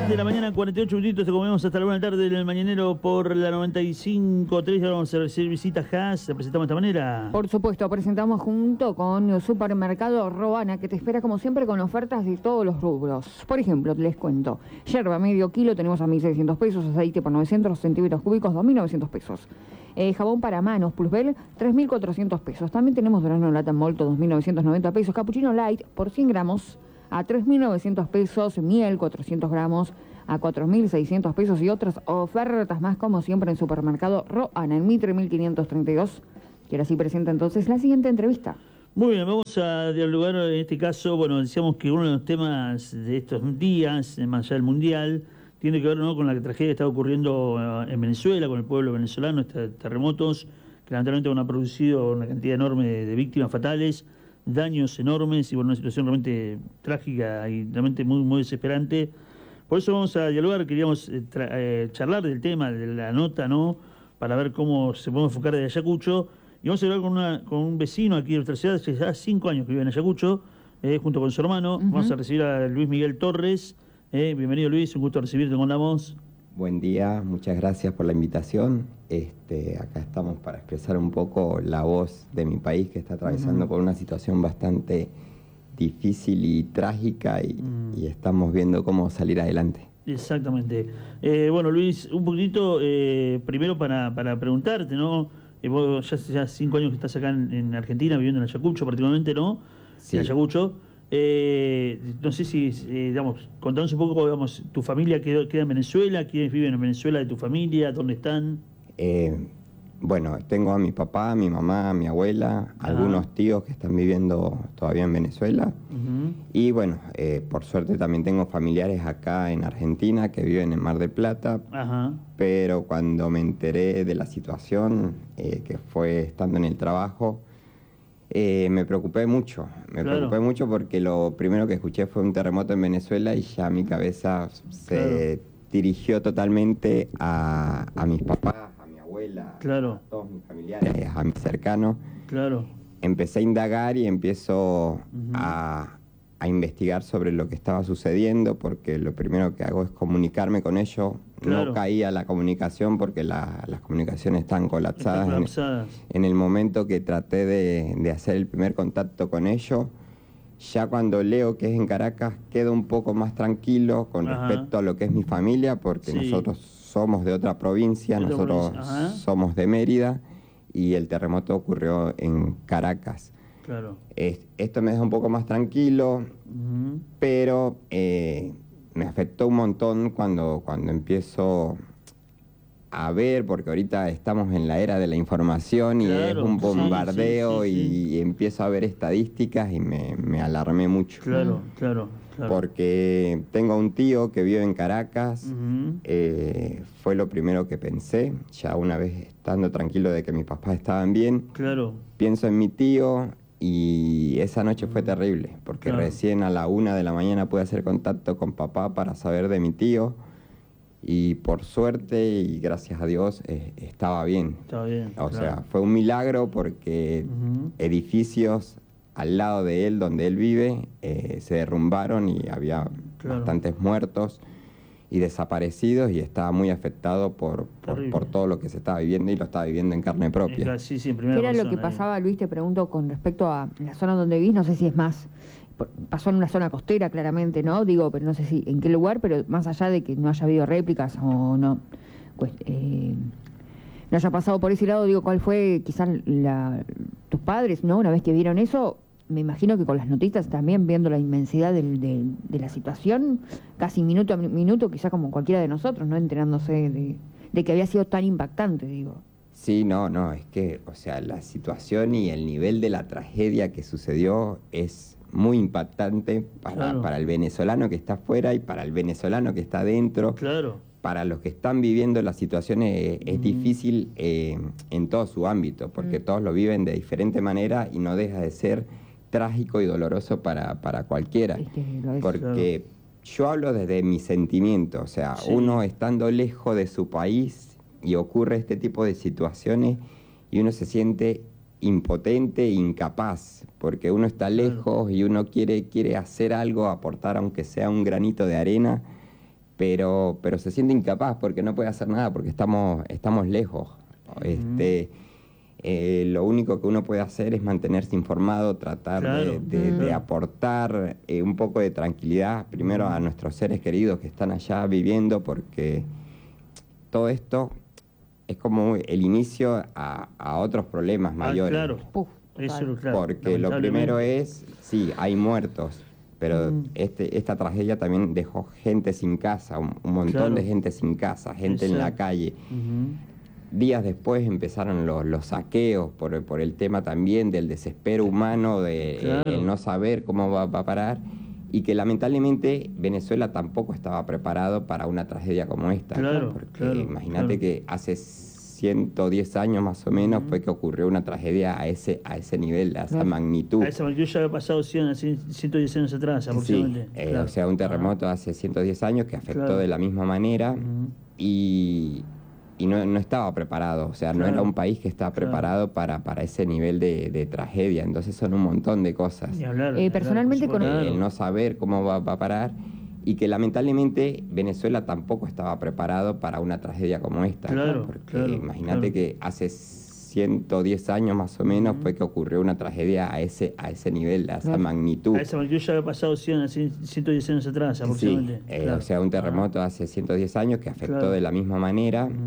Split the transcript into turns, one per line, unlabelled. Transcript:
10 de la mañana, 48 minutitos, te comemos hasta la 1 de la tarde en el Mañanero por la 95.3. Ahora vamos a recibir visitas Haas. ¿Te presentamos de esta manera?
Por supuesto, presentamos junto con el Supermercado Roana, que te espera como siempre con ofertas de todos los rubros. Por ejemplo, les cuento, yerba medio kilo tenemos a 1.600 pesos, aceite por 900 centímetros cúbicos, 2.900 pesos. Jabón para manos, Plusbel, 3.400 pesos. También tenemos durazno en lata en molto, 2.990 pesos. Cappuccino Light por 100 gramos a 3.900 pesos. Miel, 400 gramos a 4.600 pesos. Y otras ofertas más, como siempre, en Supermercado Roana, en Mitre 1532. Que ahora sí presenta entonces la siguiente entrevista.
Muy bien, vamos a dialogar en este caso. Bueno, decíamos que uno de los temas de estos días, más allá del Mundial, tiene que ver, ¿no?, con la tragedia que está ocurriendo en Venezuela, con el pueblo venezolano, estos terremotos que lamentablemente han producido una cantidad enorme de víctimas fatales, daños enormes y bueno, una situación realmente trágica y realmente muy, muy desesperante. Por eso vamos a dialogar, queríamos charlar del tema, de la nota, ¿no?, para ver cómo se puede enfocar desde Ayacucho. Y vamos a hablar con un vecino aquí de nuestra ciudad, que hace 5 años que vive en Ayacucho, junto con su hermano. Vamos a recibir a Luis Miguel Torres. Bienvenido, Luis, un gusto recibirte. ¿Cómo andamos?
Buen día, muchas gracias por la invitación. Acá estamos para expresar un poco la voz de mi país, que está atravesando por una situación bastante difícil y trágica y estamos viendo cómo salir adelante.
Exactamente. Bueno, Luis, un poquitito, primero para preguntarte, ¿no? Vos ya 5 años que estás acá en Argentina, viviendo en Ayacucho particularmente, ¿no?
Sí.
En Ayacucho. No sé si, digamos, contanos un poco, digamos, tu familia queda en Venezuela, quiénes viven en Venezuela de tu familia, dónde están.
Bueno, tengo a mi papá, a mi mamá, a mi abuela, algunos tíos que están viviendo todavía en Venezuela. Y bueno, por suerte también tengo familiares acá en Argentina que viven en Mar del Plata. Pero cuando me enteré de la situación, que fue estando en el trabajo, me preocupé mucho. Me preocupé mucho porque lo primero que escuché fue un terremoto en Venezuela y ya mi cabeza se dirigió totalmente a mis papás, a mi abuela, a todos mis familiares, a mis cercanos. Empecé a indagar y empiezo a investigar sobre lo que estaba sucediendo, porque lo primero que hago es comunicarme con ellos. No caía la comunicación porque las comunicaciones están colapsadas. En el momento que traté de hacer el primer contacto con ellos, ya cuando leo que es en Caracas, quedo un poco más tranquilo con respecto a lo que es mi familia, porque nosotros somos de otra provincia, nosotros somos de Mérida, y el terremoto ocurrió en Caracas. Esto me deja un poco más tranquilo, pero me afectó un montón cuando empiezo a ver, porque ahorita estamos en la era de la información y es un bombardeo y empiezo a ver estadísticas y me alarmé mucho. Porque tengo un tío que vive en Caracas, fue lo primero que pensé, ya una vez estando tranquilo de que mis papás estaban bien, pienso en mi tío. Y esa noche fue terrible, porque recién a la 1 de la mañana pude hacer contacto con papá para saber de mi tío. Y por suerte y gracias a Dios estaba bien. O sea, fue un milagro porque edificios al lado de él, donde él vive, se derrumbaron y había bastantes muertos y desaparecidos, y estaba muy afectado por todo lo que se estaba viviendo, y lo estaba viviendo en carne propia.
¿Qué era lo que pasaba, Luis? Te pregunto con respecto a la zona donde vivís, no sé si es más, pasó en una zona costera claramente, ¿no? Digo, pero no sé si en qué lugar, pero más allá de que no haya habido réplicas o no, pues, no haya pasado por ese lado, digo, ¿cuál fue quizás tus padres, ¿no? Una vez que vieron eso, me imagino que con las noticias también, viendo la inmensidad de la situación, casi minuto a minuto, quizás como cualquiera de nosotros, ¿no? Enterándose de que había sido tan impactante, digo.
Sí, no, es que, o sea, la situación y el nivel de la tragedia que sucedió es muy impactante para el venezolano que está afuera y para el venezolano que está adentro. Para los que están viviendo la situación es difícil en todo su ámbito, porque todos lo viven de diferente manera y no deja de ser trágico y doloroso para cualquiera. Porque yo hablo desde mi sentimiento, o sea, uno estando lejos de su país y ocurre este tipo de situaciones y uno se siente impotente e incapaz, porque uno está lejos y uno quiere hacer algo, aportar aunque sea un granito de arena, pero se siente incapaz porque no puede hacer nada, porque estamos lejos. Lo único que uno puede hacer es mantenerse informado, tratar de aportar un poco de tranquilidad, primero a nuestros seres queridos que están allá viviendo, porque todo esto es como el inicio a otros problemas mayores.
Claro. Eso, claro.
Porque lo primero es, sí, hay muertos, pero esta tragedia también dejó gente sin casa, un montón de gente sin casa, gente en la calle. Días después empezaron los saqueos por el tema también del desespero humano, de el no saber cómo va a parar, y que lamentablemente Venezuela tampoco estaba preparado para una tragedia como esta. Porque imagínate que hace 110 años más o menos fue que ocurrió una tragedia a ese nivel, a esa magnitud.
A esa magnitud ya había pasado 110 años atrás aproximadamente.
Sí, o sea, un terremoto hace 110 años que afectó de la misma manera y no estaba preparado, o sea, no era un país que estaba preparado para ese nivel de tragedia. Entonces son un montón de cosas.
Personalmente con
el no saber cómo va a parar, y que lamentablemente Venezuela tampoco estaba preparado para una tragedia como esta. Porque imagínate que hace 110 años más o menos fue que ocurrió una tragedia a ese nivel, a esa magnitud.
A esa magnitud ya había pasado 110 años atrás aproximadamente.
Sí, o sea, un terremoto hace 110 años que afectó de la misma manera